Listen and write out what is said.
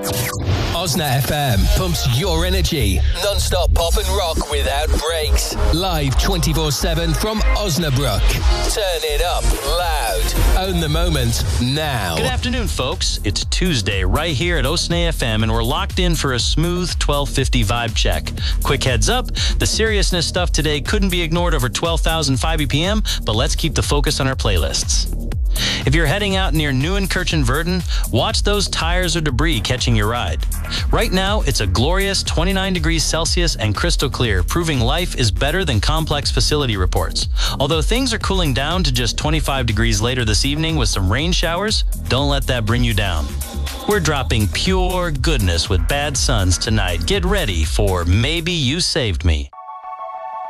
Osna FM pumps your energy. Non-stop pop and rock without breaks. Live 24/7 from Osnabrück. Turn it up loud. Own the moment now. Good afternoon, folks. It's Tuesday right here at Osna FM, and we're locked in for a smooth 1250 vibe check. Quick heads up, the seriousness stuff today couldn't be ignored over 12,005 BPM, but let's keep the focus on our playlists. If you're heading out near Neuenkirchen-Würden, watch those tires or debris catching your ride. Right now, it's a glorious 29 degrees Celsius and crystal clear, proving life is better than complex facility reports. Although things are cooling down to just 25 degrees later this evening with some rain showers, don't let that bring you down. We're dropping pure goodness with Bad Suns tonight. Get ready for Maybe You Saved Me.